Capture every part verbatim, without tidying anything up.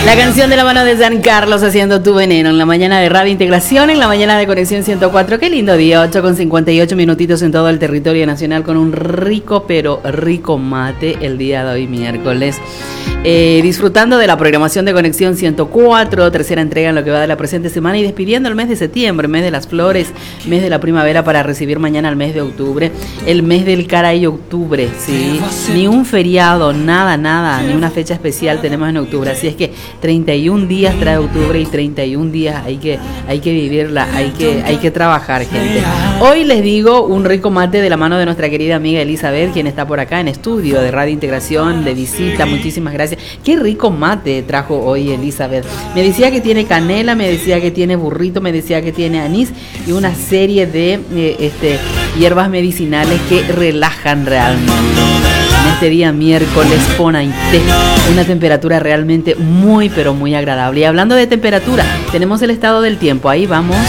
La canción de la mano de San Carlos haciendo Tu Veneno en la mañana de Radio Integración, en la mañana de Conexión ciento cuatro. Qué lindo día, ocho con cincuenta y ocho minutitos en todo el territorio nacional con un rico pero rico mate el día de hoy miércoles. Eh, disfrutando de la programación de Conexión ciento cuatro, tercera entrega en lo que va de la presente semana y despidiendo el mes de septiembre, mes de las flores, mes de la primavera para recibir mañana el mes de octubre, el mes del caray octubre, ¿sí? Ni un feriado, nada, nada, ni una fecha especial tenemos en octubre, así es que treinta y un días trae octubre y treinta y un días hay que, hay que vivirla, hay que, hay que trabajar, gente. Hoy les digo un rico mate de la mano de nuestra querida amiga Elizabeth, quien está por acá en estudio de Radio Integración, de visita, muchísimas gracias. Qué rico mate trajo hoy Elizabeth. Me decía que tiene canela, me decía que tiene burrito, me decía que tiene anís y una serie de eh, este, hierbas medicinales que relajan realmente. En este día miércoles Ponaité, una temperatura realmente muy pero muy agradable. Y hablando de temperatura, tenemos el estado del tiempo, ahí vamos.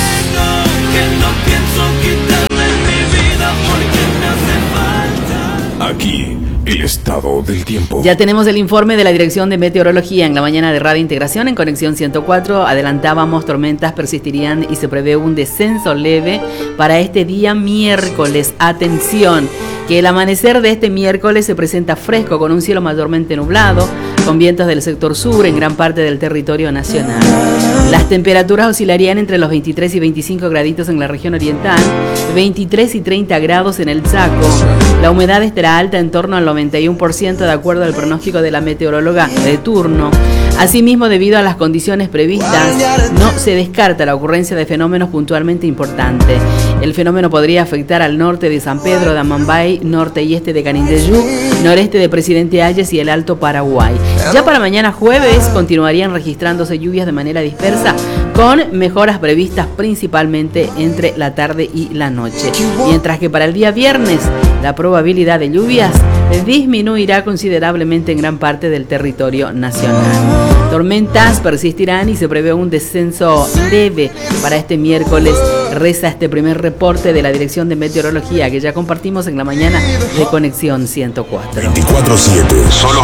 Aquí el estado del tiempo. Ya tenemos el informe de la Dirección de Meteorología en la mañana de Radio Integración en Conexión ciento cuatro. Adelantábamos, tormentas persistirían y se prevé un descenso leve para este día miércoles. Atención, que el amanecer de este miércoles se presenta fresco con un cielo mayormente nublado, con vientos del sector sur en gran parte del territorio nacional. Las temperaturas oscilarían entre los veintitrés y veinticinco graditos en la región oriental, veintitrés y treinta grados en el Chaco. La humedad estará alta en torno al noventa y uno por ciento de acuerdo al pronóstico de la meteoróloga de turno. Asimismo, debido a las condiciones previstas, no se descarta la ocurrencia de fenómenos puntualmente importantes. El fenómeno podría afectar al norte de San Pedro de Amambay, norte y este de Canindeyú, noreste de Presidente Hayes y el Alto Paraguay. Ya para mañana jueves continuarían registrándose lluvias de manera dispersa, con mejoras previstas principalmente entre la tarde y la noche. Mientras que para el día viernes, la probabilidad de lluvias disminuirá considerablemente en gran parte del territorio nacional. Tormentas persistirán y se prevé un descenso leve para este miércoles, reza este primer reporte de la Dirección de Meteorología que ya compartimos en la mañana de Conexión ciento cuatro. veinticuatro siete, solo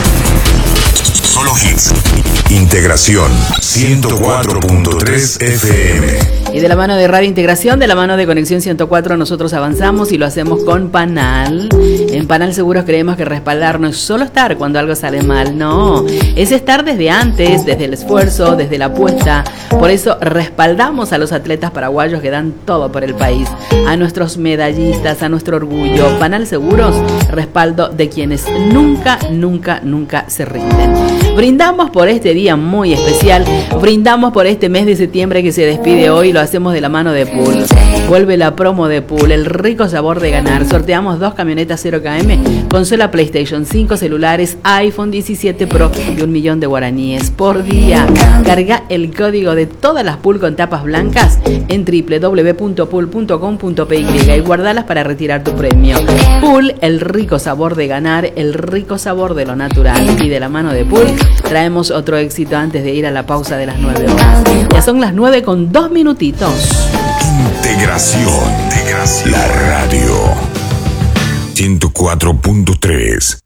hits. Solo hits. Integración ciento cuatro punto tres F M. Y de la mano de Radio Integración, de la mano de Conexión ciento cuatro, nosotros avanzamos y lo hacemos con Panal. En Panal Seguros creemos que respaldar no es solo estar cuando algo sale mal, no. Es estar desde antes, desde el esfuerzo, desde la apuesta. Por eso respaldamos a los atletas paraguayos que dan todo por el país. A nuestros medallistas, a nuestro orgullo. Panal Seguros, respaldo de quienes nunca, nunca, nunca se rinden. Brindamos por este día muy especial. Brindamos por este mes de septiembre que se despide hoy. Lo hacemos de la mano de Pool. Vuelve la promo de Pool, el rico sabor de ganar. Sorteamos dos camionetas cero kilómetros, consola PlayStation cinco, celulares iPhone diecisiete Pro y un millón de guaraníes por día. Carga el código de todas las Pool con tapas blancas en doble u doble u doble u punto pool punto com punto p y y guardalas para retirar tu premio. Pool, el rico sabor de ganar, el rico sabor de lo natural. Y de la mano de Pool traemos otro éxito antes de ir a la pausa de las nueve horas. Ya son las nueve con dos minutitos. Integración, Integración. La radio ciento cuatro punto tres.